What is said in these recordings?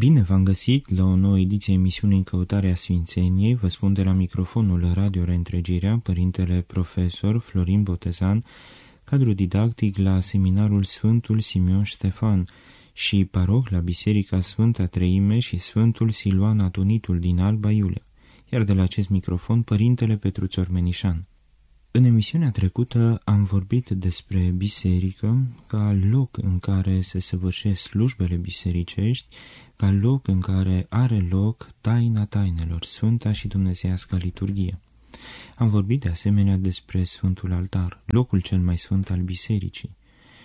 Bine v-am găsit la o nouă ediție a emisiunii În căutarea Sfințeniei. Vă spun de la microfonul Radio Reîntregirea, părintele profesor Florin Botezan, cadru didactic la seminarul Sfântul Simeon Ștefan și paroh la Biserica Sfânta Treime și Sfântul Siluan Atonitul din Alba Iulia, iar de la acest microfon părintele Petruțor Menișan. În emisiunea trecută am vorbit despre biserică ca loc în care se săvârșesc slujbele bisericești, ca loc în care are loc taina tainelor, Sfânta și Dumnezeiasca liturghie. Am vorbit de asemenea despre Sfântul Altar, locul cel mai sfânt al bisericii,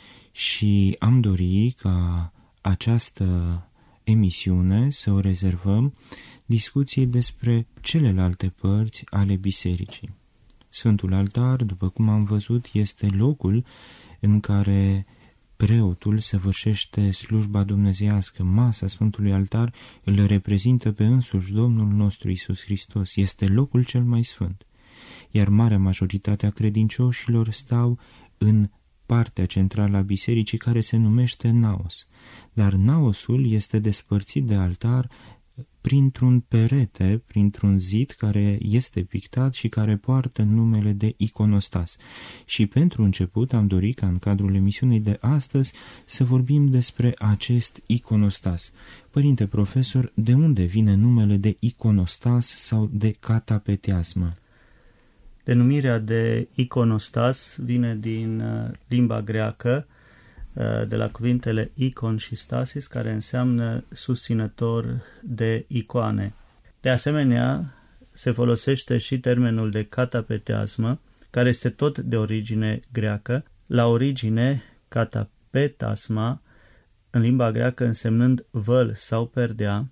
și am dorit ca această emisiune să o rezervăm discuției despre celelalte părți ale bisericii. Sfântul Altar, după cum am văzut, este locul în care preotul săvârșește slujba dumnezeiască. Masa Sfântului Altar îl reprezintă pe însuși Domnul nostru Iisus Hristos. Este locul cel mai sfânt. Iar marea majoritate a credincioșilor stau în partea centrală a bisericii, care se numește naos. Dar naosul este despărțit de altar printr-un perete, printr-un zid care este pictat și care poartă numele de iconostas. Și pentru început am dorit ca în cadrul emisiunii de astăzi să vorbim despre acest iconostas. Părinte profesor, de unde vine numele de iconostas sau de catapeteasmă? Denumirea de iconostas vine din limba greacă, de la cuvintele icon și stasis, care înseamnă susținător de icoane. De asemenea, se folosește și termenul de catapeteasmă, care este tot de origine greacă, la origine catapetasma, în limba greacă însemnând văl sau perdea,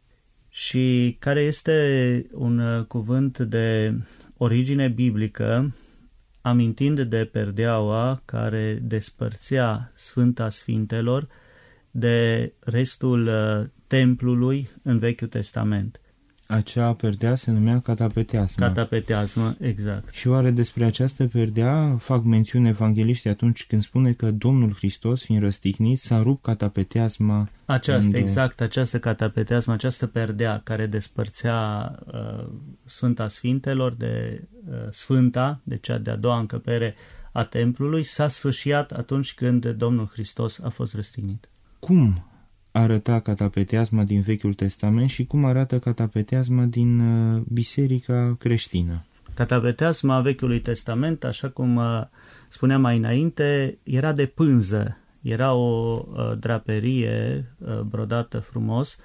și care este un cuvânt de origine biblică, amintind de perdeaua care despărțea Sfânta Sfintelor de restul templului în Vechiul Testament. Acea perdea se numea catapeteasmă. Catapeteasmă, exact. Și oare despre această perdea fac mențiune evangeliștii atunci când spune că Domnul Hristos, fiind răstignit, s-a rupt catapeteasma? Această catapeteasmă, această perdea care despărțea Sfânta Sfintelor de Sfânta, de cea de-a doua încăpere a templului, s-a sfâșiat atunci când Domnul Hristos a fost răstignit. Cum arăta catapeteasma din Vechiul Testament și cum arată catapeteasma din biserica creștină? Catapeteasma Vechiului Testament, așa cum spuneam mai înainte, era de pânză. Era o draperie brodată frumos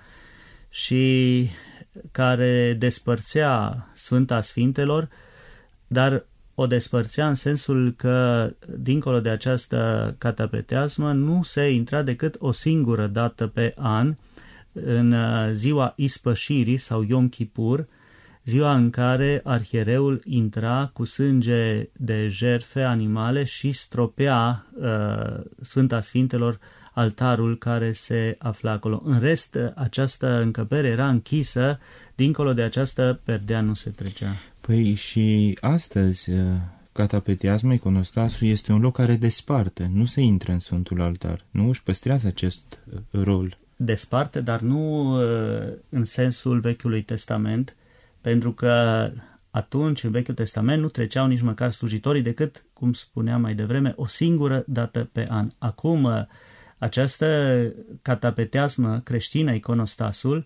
și care despărțea Sfânta Sfintelor, dar o despărțea în sensul că, dincolo de această catapeteasmă, nu se intra decât o singură dată pe an, în ziua ispășirii sau Yom Kippur, ziua în care arhiereul intra cu sânge de jertfe animale și stropea Sfânta Sfintelor altarul care se afla acolo. În rest, această încăpere era închisă, dincolo de această perdea nu se trecea. Păi și astăzi catapeteasma, iconostasul, este un loc care desparte, nu se intră în Sfântul Altar, nu își păstrează acest rol. Desparte, dar nu în sensul Vechiului Testament, pentru că atunci, în Vechiul Testament, nu treceau nici măcar slujitorii decât, cum spuneam mai devreme, o singură dată pe an. Acum, această catapeteasmă creștină, iconostasul,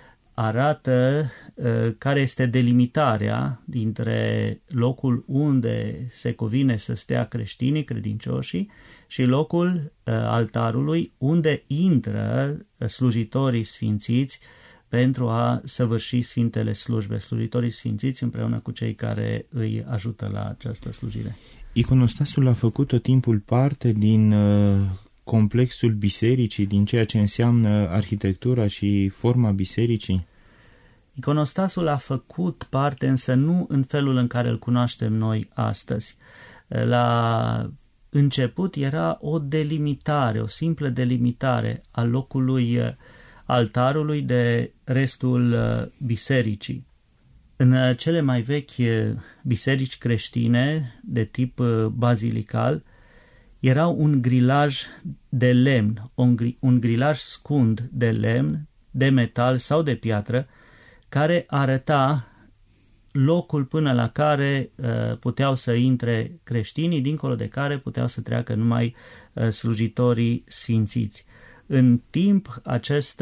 arată care este delimitarea dintre locul unde se cuvine să stea creștinii, credincioșii, și locul altarului unde intră slujitorii sfințiți pentru a săvârși sfintele slujbe, slujitorii sfințiți împreună cu cei care îi ajută la această slujire. Iconostasul a făcut tot timpul parte din complexul bisericii, din ceea ce înseamnă arhitectura și forma bisericii? Iconostasul a făcut parte, însă nu în felul în care îl cunoaștem noi astăzi. La început era o delimitare, o simplă delimitare a locului altarului de restul bisericii. În cele mai vechi biserici creștine de tip bazilical era un grilaj de lemn, un grilaj scund de lemn de metal sau de piatră, care arăta locul până la care puteau să intre creștinii, dincolo de care puteau să treacă numai slujitorii sfințiți. În timp, acest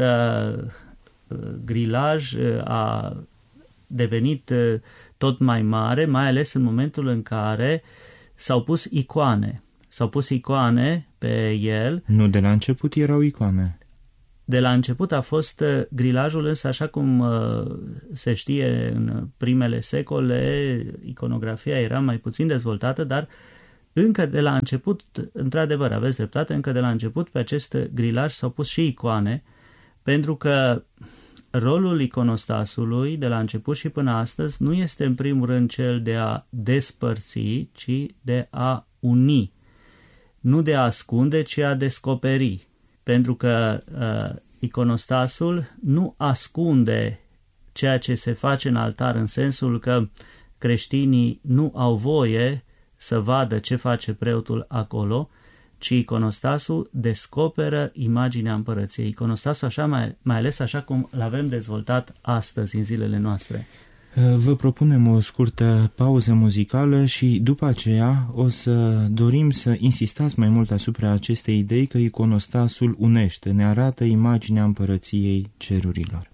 grilaj a devenit tot mai mare, mai ales în momentul în care s-au pus icoane. S-au pus icoane pe el. Nu de la început erau icoane. De la început a fost grilajul, însă așa cum se știe în primele secole, iconografia era mai puțin dezvoltată, dar încă de la început, într-adevăr, aveți dreptate, încă de la început pe acest grilaj s-au pus și icoane, pentru că rolul iconostasului de la început și până astăzi nu este în primul rând cel de a despărți, ci de a uni, nu de a ascunde, ci a descoperi. Pentru că iconostasul nu ascunde ceea ce se face în altar, în sensul că creștinii nu au voie să vadă ce face preotul acolo, ci iconostasul descoperă imaginea împărăției. Iconostasul așa mai ales așa cum l-avem dezvoltat astăzi în zilele noastre. Vă propunem o scurtă pauză muzicală și după aceea o să dorim să insistați mai mult asupra acestei idei că iconostasul unește, ne arată imaginea împărăției cerurilor.